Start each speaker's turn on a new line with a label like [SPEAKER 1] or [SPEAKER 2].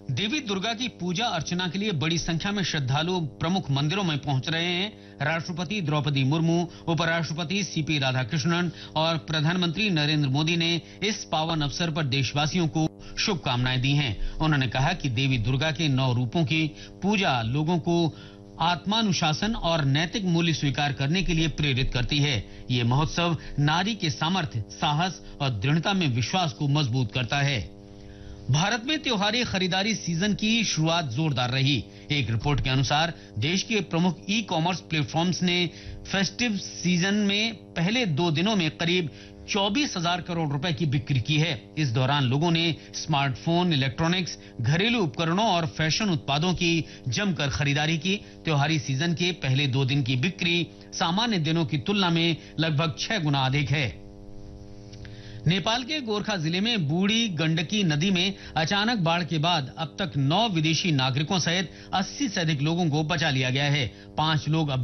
[SPEAKER 1] देवी दुर्गा की पूजा अर्चना के लिए बड़ी संख्या में श्रद्धालु प्रमुख मंदिरों में पहुंच रहे हैं। राष्ट्रपति द्रौपदी मुर्मू, उपराष्ट्रपति सीपी राधाकृष्णन और प्रधानमंत्री नरेंद्र मोदी ने इस पावन अवसर पर देशवासियों को शुभकामनाएं दी हैं। उन्होंने कहा कि देवी दुर्गा के 9 रूपों की पूजा लोगों को आत्मानुशासन और नैतिक मूल्य स्वीकार करने के लिए प्रेरित करती है। ये महोत्सव नारी के सामर्थ्य, साहस और दृढ़ता में विश्वास को मजबूत करता है। भारत में त्योहारी खरीदारी सीजन की शुरुआत जोरदार रही। एक रिपोर्ट के अनुसार देश के प्रमुख ई कॉमर्स प्लेटफॉर्म्स ने फेस्टिव सीजन में पहले 2 दिनों में करीब 24,000 करोड़ रुपए की बिक्री की है। इस दौरान लोगों ने स्मार्टफोन, इलेक्ट्रॉनिक्स, घरेलू उपकरणों और फैशन उत्पादों की जमकर खरीदारी की। त्योहारी सीजन के पहले 2 दिन की बिक्री सामान्य दिनों की तुलना में लगभग 6 गुना अधिक है। नेपाल के गोरखा जिले में बूढ़ी गंडकी नदी में अचानक बाढ़ के बाद अब तक 9 विदेशी नागरिकों सहित 80 से अधिक लोगों को बचा लिया गया है। 5 लोग अब